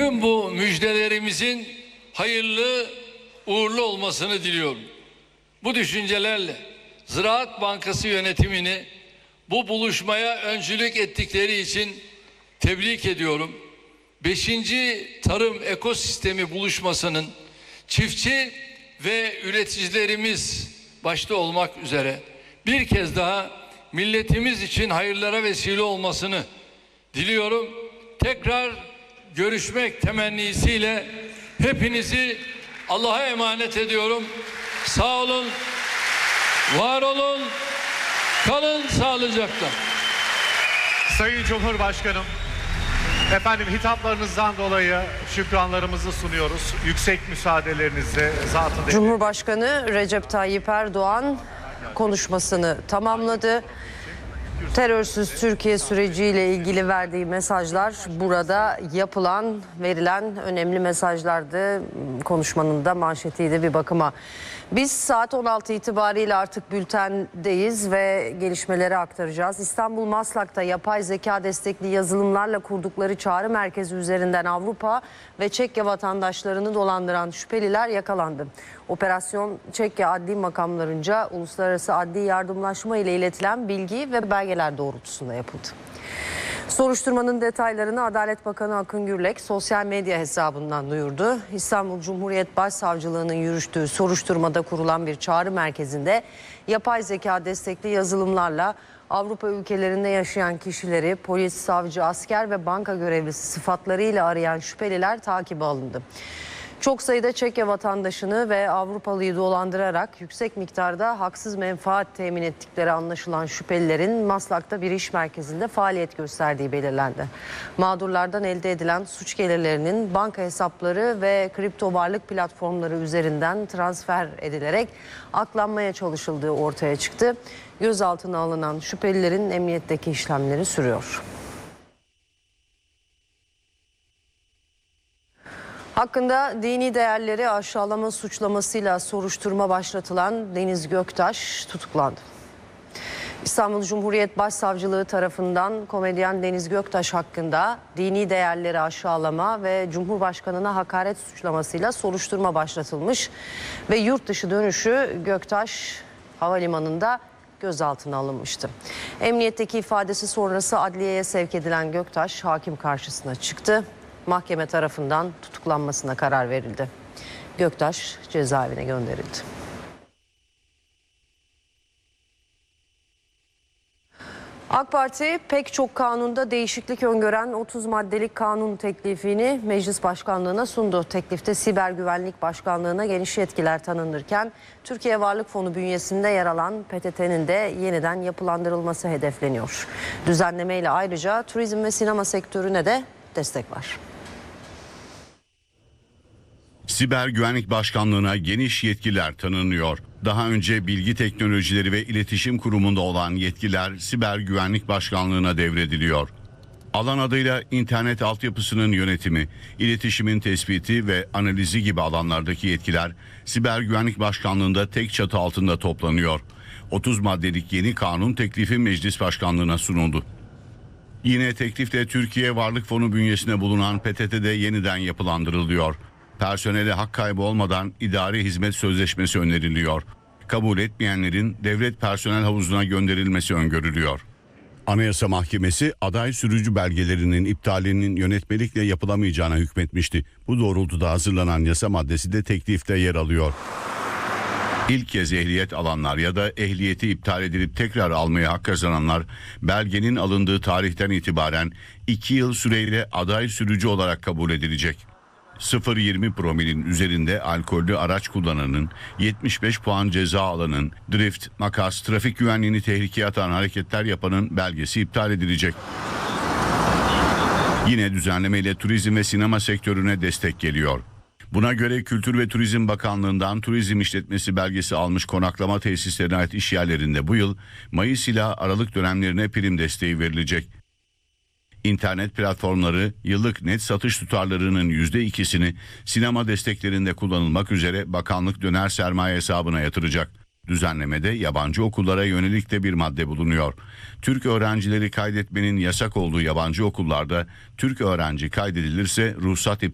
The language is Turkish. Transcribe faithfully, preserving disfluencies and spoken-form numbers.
Tüm bu müjdelerimizin hayırlı uğurlu olmasını diliyorum. Bu düşüncelerle Ziraat Bankası yönetimini bu buluşmaya öncülük ettikleri için tebrik ediyorum. Beşinci Tarım Ekosistemi buluşmasının çiftçi ve üreticilerimiz başta olmak üzere bir kez daha milletimiz için hayırlara vesile olmasını diliyorum. Tekrar görüşmek temennisiyle hepinizi Allah'a emanet ediyorum. Sağ olun, var olun, kalın sağlıcakla. Sayın Cumhurbaşkanım, efendim hitaplarınızdan dolayı şükranlarımızı sunuyoruz. Yüksek müsaadelerinizle zatı Cumhurbaşkanı Recep Tayyip Erdoğan konuşmasını tamamladı. Terörsüz Türkiye süreciyle ilgili verdiği mesajlar burada yapılan, verilen önemli mesajlardı. Konuşmanın da manşetiydi bir bakıma. Biz saat on altı itibariyle artık bültendeyiz ve gelişmeleri aktaracağız. İstanbul Maslak'ta yapay zeka destekli yazılımlarla kurdukları çağrı merkezi üzerinden Avrupa ve Çekya vatandaşlarını dolandıran şüpheliler yakalandı. Operasyon Çekya adli makamlarınca uluslararası adli yardımlaşma ile iletilen bilgi ve belgeler doğrultusunda yapıldı. Soruşturmanın detaylarını Adalet Bakanı Akın Gürlek sosyal medya hesabından duyurdu. İstanbul Cumhuriyet Başsavcılığı'nın yürüttüğü soruşturmada kurulan bir çağrı merkezinde yapay zeka destekli yazılımlarla Avrupa ülkelerinde yaşayan kişileri polis, savcı, asker ve banka görevlisi sıfatlarıyla arayan şüpheliler takibe alındı. Çok sayıda Çekya vatandaşını ve Avrupalıyı dolandırarak yüksek miktarda haksız menfaat temin ettikleri anlaşılan şüphelilerin Maslak'ta bir iş merkezinde faaliyet gösterdiği belirlendi. Mağdurlardan elde edilen suç gelirlerinin banka hesapları ve kripto varlık platformları üzerinden transfer edilerek aklanmaya çalışıldığı ortaya çıktı. Gözaltına alınan şüphelilerin emniyetteki işlemleri sürüyor. Hakkında dini değerleri aşağılama suçlamasıyla soruşturma başlatılan Deniz Göktaş tutuklandı. İstanbul Cumhuriyet Başsavcılığı tarafından komedyen Deniz Göktaş hakkında dini değerleri aşağılama ve Cumhurbaşkanına hakaret suçlamasıyla soruşturma başlatılmış ve yurt dışı dönüşü Göktaş havalimanında gözaltına alınmıştı. Emniyetteki ifadesi sonrası adliyeye sevk edilen Göktaş hakim karşısına çıktı. Mahkeme tarafından tutuklanmasına karar verildi. Göktaş cezaevine gönderildi. AK Parti pek çok kanunda değişiklik öngören otuz maddelik kanun teklifini Meclis Başkanlığı'na sundu. Teklifte Siber Güvenlik Başkanlığı'na geniş yetkiler tanınırken Türkiye Varlık Fonu bünyesinde yer alan P T T'nin de yeniden yapılandırılması hedefleniyor. Düzenlemeyle ayrıca turizm ve sinema sektörüne de destek var. Siber Güvenlik Başkanlığı'na geniş yetkiler tanınıyor. Daha önce Bilgi Teknolojileri ve İletişim Kurumu'nda olan yetkiler Siber Güvenlik Başkanlığı'na devrediliyor. Alan adıyla internet altyapısının yönetimi, iletişimin tespiti ve analizi gibi alanlardaki yetkiler Siber Güvenlik Başkanlığı'nda tek çatı altında toplanıyor. otuz maddelik yeni kanun teklifi Meclis Başkanlığı'na sunuldu. Yine teklifte Türkiye Varlık Fonu bünyesinde bulunan P T T'de yeniden yapılandırılıyor. Personele hak kaybı olmadan idari hizmet sözleşmesi öneriliyor. Kabul etmeyenlerin devlet personel havuzuna gönderilmesi öngörülüyor. Anayasa Mahkemesi aday sürücü belgelerinin iptalinin yönetmelikle yapılamayacağına hükmetmişti. Bu doğrultuda hazırlanan yasa maddesi de teklifte yer alıyor. İlk kez ehliyet alanlar ya da ehliyeti iptal edilip tekrar almaya hak kazananlar belgenin alındığı tarihten itibaren iki yıl süreyle aday sürücü olarak kabul edilecek. sıfır yirmi promilin üzerinde alkollü araç kullananın, yetmiş beş puan ceza alanın, drift, makas, trafik güvenliğini tehlikeye atan hareketler yapanın belgesi iptal edilecek. Yine düzenlemeyle turizm ve sinema sektörüne destek geliyor. Buna göre Kültür ve Turizm Bakanlığı'ndan turizm işletmesi belgesi almış konaklama tesislerine ait iş yerlerinde bu yıl Mayıs ile Aralık dönemlerine prim desteği verilecek. İnternet platformları yıllık net satış tutarlarının yüzde ikisini sinema desteklerinde kullanılmak üzere bakanlık döner sermaye hesabına yatıracak. Düzenlemede yabancı okullara yönelik de bir madde bulunuyor. Türk öğrencileri kaydetmenin yasak olduğu yabancı okullarda Türk öğrenci kaydedilirse ruhsat